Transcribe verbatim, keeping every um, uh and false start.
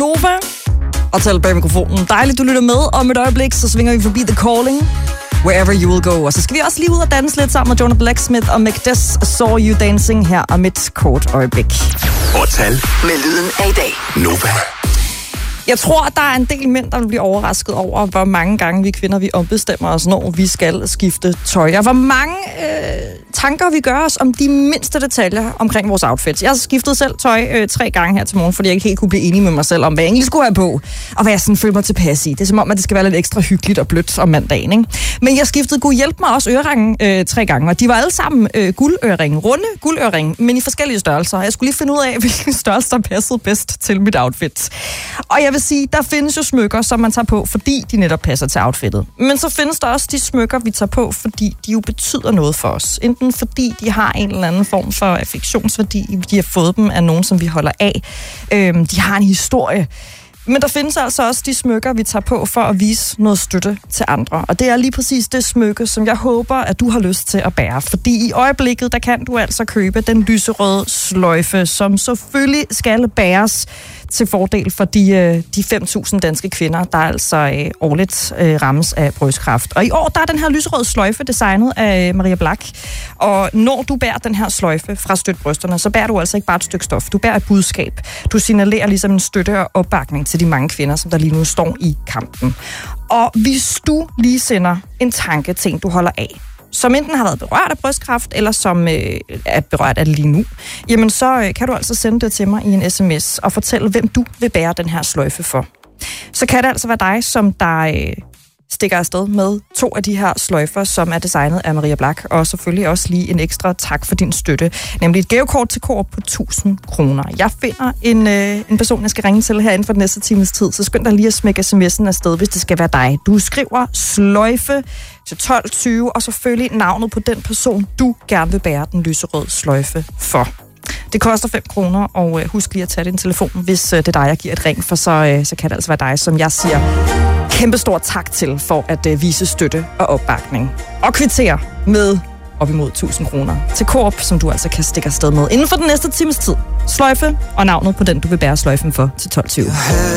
Gonova. Og tal bag mikrofonen. Dejligt, du lytter med. Om et øjeblik, så svinger vi forbi The Calling. Wherever you will go. Og så skal vi også lige ud og danse lidt sammen med Jonah Blacksmith og Macdes Saw You Dancing her om et kort øjeblik. Og tal med lyden af i dag. Nova. Jeg tror, at der er en del mænd, der vil blive overrasket over, hvor mange gange vi kvinder, vi ombestemmer os, når vi skal skifte tøj. Og hvor mange øh, tanker vi gør os om de mindste detaljer omkring vores outfits. Jeg har skiftet selv tøj øh, tre gange her til morgen, fordi jeg ikke helt kunne blive enig med mig selv om, hvad jeg egentlig skulle have på, og hvad jeg sådan føler mig tilpas i. Det er som om, at det skal være lidt ekstra hyggeligt og blødt om mandagen, ikke? Men jeg skiftede gud hjælp mig også øreringen øh, tre gange, og de var alle sammen øh, guldøreringe, runde guldøreringe, men i forskellige størrelser. Jeg skulle lige finde ud af, hvilken størrelse der passede bedst til mit outfit. Og jeg vil sige, der findes jo smykker, som man tager på, fordi de netop passer til outfittet. Men så findes der også de smykker, vi tager på, fordi de jo betyder noget for os. Enten fordi de har en eller anden form for affektionsværdi, de har fået dem af nogen, som vi holder af. Øhm, de har en historie. Men der findes altså også de smykker, vi tager på for at vise noget støtte til andre. Og det er lige præcis det smykke, som jeg håber, at du har lyst til at bære. Fordi i øjeblikket, der kan du altså købe den lyserøde sløjfe, som selvfølgelig skal bæres til fordel for de, de fem tusind danske kvinder, der altså øh, årligt øh, rammes af brystkræft. Og i år, der er den her lyserøde sløjfe designet af Maria Black. Og når du bærer den her sløjfe fra Støt Brysterne, så bærer du altså ikke bare et stykke stof. Du bærer et budskab. Du signalerer ligesom en støtte og opbakning til de mange kvinder, som der lige nu står i kampen. Og hvis du lige sender en tanke til en, du holder af, som enten har været berørt af brystkræft, eller som øh, er berørt af det lige nu, jamen så øh, kan du altså sende det til mig i en sms og fortælle, hvem du vil bære den her sløjfe for. Så kan det altså være dig, som der øh, stikker afsted med to af de her sløjfer, som er designet af Maria Black, og selvfølgelig også lige en ekstra tak for din støtte, nemlig et gavekort til Coop på tusind kroner. Jeg finder en, øh, en person, jeg skal ringe til her inden for den næste times tid, så skynd dig lige at smække sms'en afsted, hvis det skal være dig. Du skriver sløjfe til tolv tyve, og selvfølgelig navnet på den person, du gerne vil bære den lyserøde sløjfe for. Det koster fem kroner, og øh, husk lige at tage din telefon, hvis øh, det er dig, jeg giver et ring, for så, øh, så kan det altså være dig, som jeg siger kæmpe stor tak til for at øh, vise støtte og opbakning. Og kvittere med op imod tusind kroner til Coop, som du altså kan stikke afsted med inden for den næste times tid. Sløjfe og navnet på den, du vil bære sløjfen for til tolv tyve.